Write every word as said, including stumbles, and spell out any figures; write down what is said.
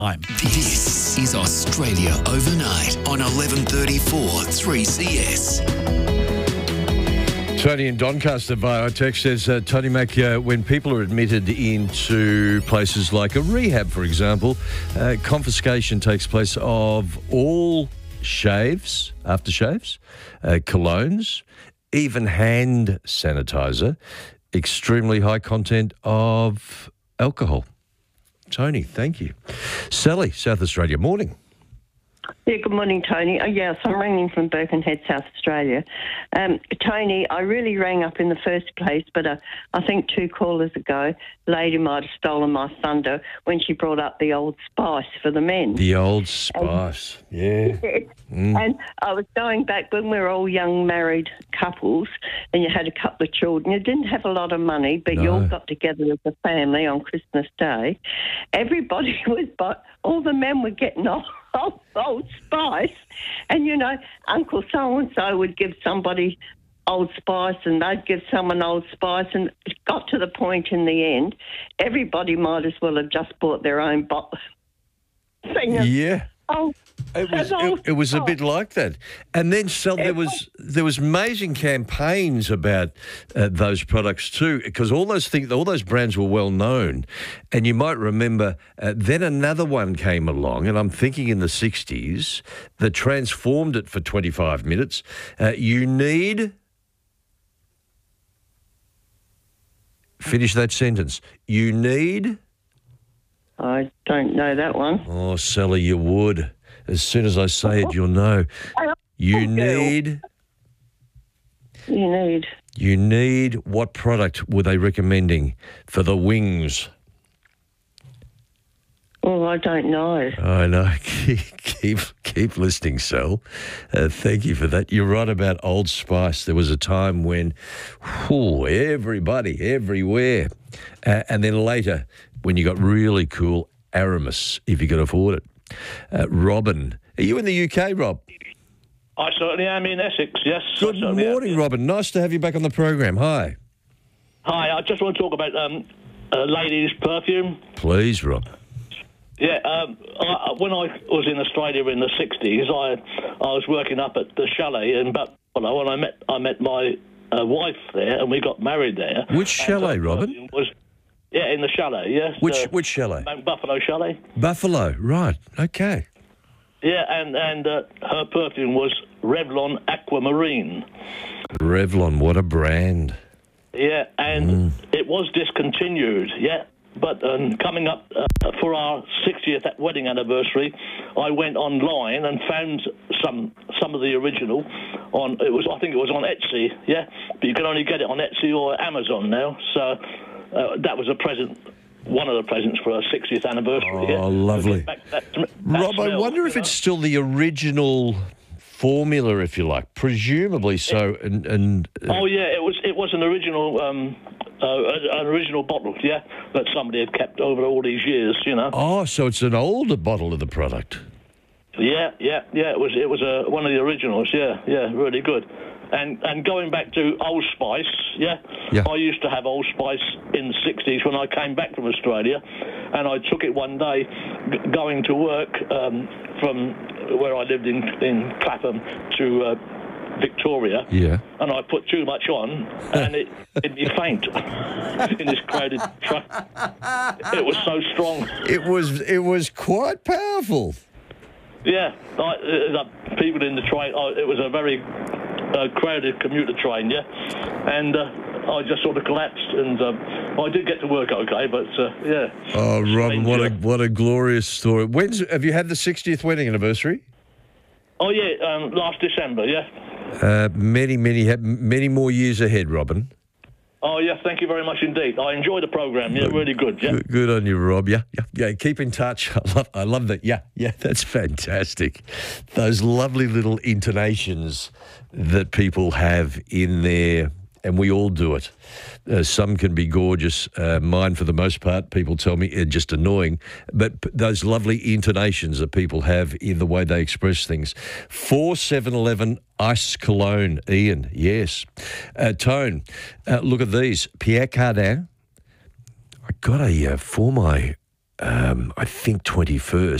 Time. This is Australia Overnight on eleven thirty-four three C S. Tony in Doncaster via text says, uh, Tony Mac, uh, when people are admitted into places like a rehab, for example, uh, confiscation takes place of all shaves, aftershaves, uh, colognes, even hand sanitizer, extremely high content of alcohol. Tony, thank you. Sally, South Australia, morning. Yeah, good morning, Tony. Oh, yes, I'm ringing from Birkenhead, South Australia. Um, Tony, I really rang up in the first place, but uh, I think two callers ago, the lady might have stolen my thunder when she brought up the Old Spice for the men. The Old Spice, um, yeah. Mm. And I was going back when we were all young married couples and you had a couple of children. You didn't have a lot of money, but No. you all got together as a family on Christmas Day. Everybody was, but all the men were getting off. Old, old Spice, and you know, Uncle so and so would give somebody Old Spice, and they'd give someone Old Spice, and it got to the point in the end, everybody might as well have just bought their own bottle. Yeah. Oh, It was Old it, it was a Spice. bit like that, and then so there was there was amazing campaigns about uh, those products too, because all those things, all those brands were well known, and you might remember. Uh, then another one came along, and I'm thinking in the sixties that transformed it for twenty-five minutes. Uh, you need finish that sentence. You need. I don't know that one. Oh, Sally, you would. As soon as I say it, you'll know. You need, You need. you need, what product were they recommending for the wings? Oh, I don't know. I know. Keep, keep, keep listening, Sal. Uh, thank you for that. You're right about Old Spice. There was a time when, whew, everybody, everywhere. Uh, and then later, when you got really cool, Aramis, if you could afford it. Uh, Robin, are you in the U K, Rob? I certainly am in Essex, yes. Good I certainly am. morning, Robin. Nice to have you back on the program. Hi. Hi, I just want to talk about um, uh, ladies' perfume. Please, Rob. Yeah, um, I, when I was in Australia in the sixties, I I was working up at the chalet in Buffalo, and I met I met my uh, wife there, and we got married there. Which And chalet, her Robin? perfume Was, yeah, in the chalet, yes. Which uh, which chalet? Mount Buffalo Chalet. Buffalo, right. Okay. Yeah, and, and uh, her perfume was Revlon Aquamarine. Revlon, what a brand. Yeah, and it was discontinued, yeah. But um, coming up uh, for our sixtieth wedding anniversary, I went online and found some some of the original on. It was I think it was on Etsy, yeah. But you can only get it on Etsy or Amazon now. So uh, that was a present, one of the presents for our sixtieth anniversary. Oh, yeah. lovely. Back that, that Rob, I smell, wonder you if know. it's still the original formula, if you like. Presumably so. And, and uh, Oh yeah, it was it was an original. Um, Uh, an original bottle, yeah, that somebody had kept over all these years, you know. oh, so it's an older bottle of the product. Yeah, yeah, yeah. It was it was uh, one of the originals. Yeah, yeah, really good. And and going back to Old Spice, yeah, Yeah. I used to have Old Spice in the sixties when I came back from Australia, and I took it one day g- going to work um, from where I lived in in Clapham to Uh, Victoria, Yeah. and I put too much on, and it made me faint in this crowded truck. It was so strong. It was it was quite powerful. Yeah, like, uh, the people in the train. Oh, it was a very uh, crowded commuter train, yeah, and uh, I just sort of collapsed, and um, I did get to work okay, but uh, yeah. Oh, Robin, Strange, what a uh, what a glorious story. When's have you had the sixtieth wedding anniversary? Oh yeah, um, last December, yeah. Uh, many, many, ha- many more years ahead, Robin. Oh yeah, thank you very much indeed. I enjoy the program. Yeah, really good. Yeah. Good, good on you, Rob. Yeah, yeah, yeah. Keep in touch. I love, I love that. Yeah, yeah. That's fantastic. Those lovely little intonations that people have in there, and we all do it. Uh, some can be gorgeous. Uh, mine, for the most part, people tell me, are just annoying. But p- those lovely intonations that people have in the way they express things. four seven one one Ice Cologne, Ian, yes. Uh, Tone, uh, look at these. Pierre Cardin. I got a, uh, for my um, I think twenty-first.